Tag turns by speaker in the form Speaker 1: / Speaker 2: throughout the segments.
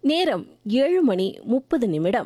Speaker 1: நேரம் 7:30.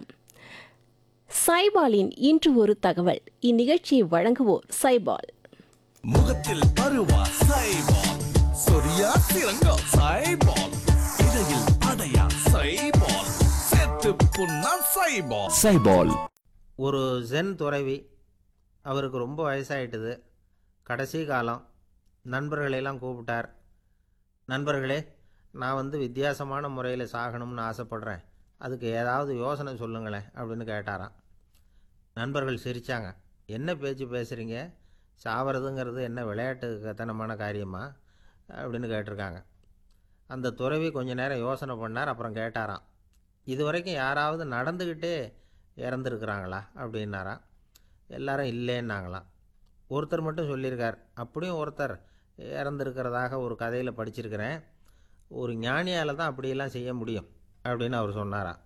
Speaker 1: சைபாலின் இன்று ஒரு தகவல். இந்நிகழ்ச்சியை வழங்குவோர் சைபால்.
Speaker 2: முகத்தில் பருவா சைபால், சொரியா சிறங்கா சைபால், இடையில் அடையா சைபால், சேத்து புண்ணா சைபால்.
Speaker 3: சைபால்.
Speaker 4: ஒரு ஜென் துறவி, அவருக்கு ரொம்ப வயசாயிட்டுது. கடைசி காலம். நண்பர்களெல்லாம் கூப்பிட்டார். நண்பர்களே, நான் வித்தியாசமான முறையில் சாகணும்னு ஆசைப்பட்றேன், அதுக்கு ஏதாவது யோசனை சொல்லுங்களேன் அப்படின்னு கேட்டாராம். நண்பர்கள் சிரித்தாங்க. என்ன பேச்சு பேசுகிறீங்க, சாவறதுங்கிறது என்ன விளையாட்டுத்தனமான காரியமா அப்படின்னு கேட்டிருக்காங்க. அந்த துறவி கொஞ்ச நேரம் யோசனை பண்ணார். அப்புறம் கேட்டாராம், இது வரைக்கும் யாராவது நடந்துக்கிட்டே இறந்துருக்குறாங்களா அப்படின்னாராம். எல்லாரும் இல்லைன்னாங்களாம். ஒருத்தர் மட்டும் சொல்லியிருக்கார், அப்படியும் ஒருத்தர் இறந்துருக்கிறதாக ஒரு கதையில் படிச்சிருக்கிறேன், ஒரு ஞானியால் தான் அப்படியெல்லாம் செய்ய முடியும் அப்படின்னு அவர் சொன்னாராம்.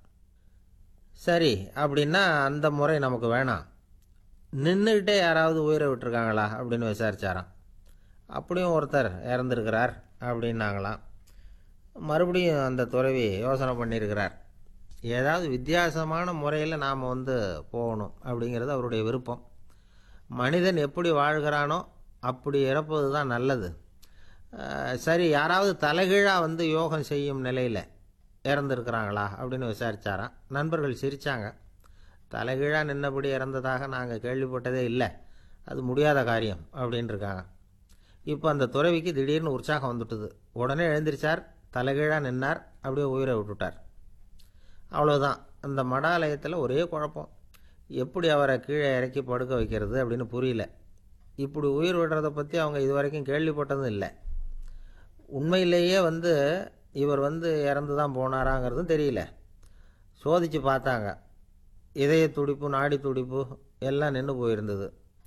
Speaker 4: சரி, அப்படின்னா அந்த முறை நமக்கு வேணாம், நின்றுக்கிட்டே யாராவது உயிரை விட்டுருக்காங்களா அப்படின்னு விசாரித்தாராம். அப்படியும் ஒருத்தர் இறந்துருக்கிறார் அப்படின்னாங்களாம். மறுபடியும் அந்த துறவி யோசனை பண்ணியிருக்கிறார். ஏதாவது வித்தியாசமான முறையில் நாம் போகணும் அப்படிங்கிறது அவருடைய விருப்பம். மனிதன் எப்படி வாழ்கிறானோ அப்படி இறப்பது தான் நல்லது. சரி, யாராவது தலைகீழாக யோகம் செய்யும் நிலையில் இறந்துருக்கிறாங்களா அப்படின்னு விசாரித்தாராம். நண்பர்கள் சிரித்தாங்க. தலைகீழாக நின்னபடி இறந்ததாக நாங்கள் கேள்விப்பட்டதே இல்லை, அது முடியாத காரியம் அப்படின்ட்டுருக்காங்க. இப்போ அந்த துறவிக்கு திடீர்னு உற்சாகம் வந்துட்டுது. உடனே எழுந்திரிச்சார், தலைகீழாக நின்னார், அப்படியே உயிரை விட்டுட்டார். அவ்வளோதான். அந்த மடாலயத்தில் ஒரே குழப்பம். எப்படி அவரை கீழே இறக்கி படுக்க வைக்கிறது அப்படின்னு புரியல. இப்படி உயிர் விடுறதை பற்றி அவங்க இது வரைக்கும் கேள்விப்பட்டதும் இல்லை. உண்மையிலேயே இவர் இறந்து தான் போனாராங்கிறதும் தெரியல. சோதித்து பார்த்தாங்க. இதய துடிப்பு, நாடி துடிப்பு எல்லாம் நின்று போயிருந்தது.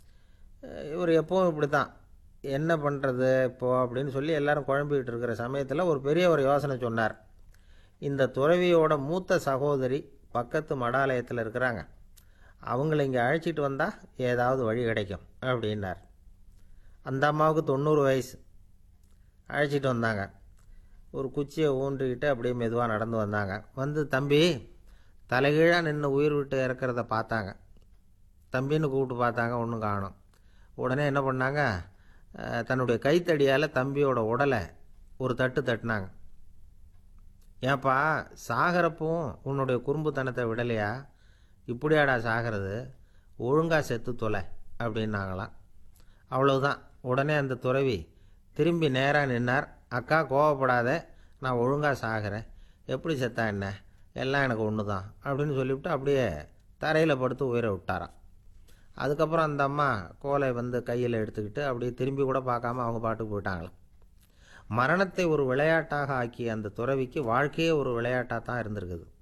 Speaker 4: இவர் எப்பவும் இப்படி தான், என்ன பண்ணுறது இப்போது அப்படின்னு சொல்லி எல்லாரும் குழம்பிக்கிட்டு இருக்கிற சமயத்தில் ஒரு பெரிய ஒரு யோசனை சொன்னார். இந்த துறவியோட மூத்த சகோதரி பக்கத்து மடாலயத்தில் இருக்கிறாங்க, அவங்கள இங்கே அழைச்சிட்டு வந்தால் ஏதாவது வழி கிடைக்கும் அப்படின்னார். அந்த அம்மாவுக்கு 90 வயசு. அழைச்சிட்டு வந்தாங்க. ஒரு குச்சியை ஊன்றிக்கிட்டு அப்படியே மெதுவாக நடந்து வந்தாங்க. தம்பி, தலைகீழாக நின்று உயிர் விட்டு இறக்கிறத பார்த்தாங்க. தம்பின்னு கூப்பிட்டு பார்த்தாங்க, ஒன்றும் காணும். உடனே என்ன பண்ணாங்க, தன்னுடைய கைத்தடியால் தம்பியோட உடலை ஒரு தட்டு தட்டினாங்க. ஏன்பா, சாகிறப்பவும் உன்னுடைய குறும்புத்தனத்தை விடலையா, இப்படியாடா சாகிறது, ஒழுங்காக செத்து தொலை அப்படின்னாங்களாம். அவ்வளவுதான். உடனே அந்த துறவி திரும்பி நேராக நின்னார். அக்கா, கோவப்படாத, நான் ஒழுங்காக சாகிறேன், எப்படி செத்தா என்ன, எல்லாம் எனக்கு ஒன்று தான் அப்படின்னு சொல்லிவிட்டு அப்படியே தரையில் படுத்து உயிரை விட்டாராம். அதுக்கப்புறம் அந்த அம்மா கோலை கையில் எடுத்துக்கிட்டு அப்படியே திரும்பி கூட பார்க்காம அவங்க பாட்டுக்கு போயிட்டாங்களாம். மரணத்தை ஒரு விளையாட்டாக ஆக்கிய அந்த துறவிக்கு வாழ்க்கையே ஒரு விளையாட்டாக தான் இருந்திருக்குது.